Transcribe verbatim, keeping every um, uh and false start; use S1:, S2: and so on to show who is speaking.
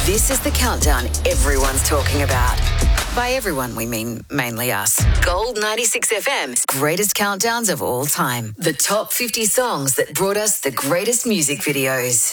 S1: This is the countdown everyone's talking about. By everyone, we mean mainly us. Gold ninety-six F M's greatest countdowns of all time. The top fifty songs that brought us the greatest music videos.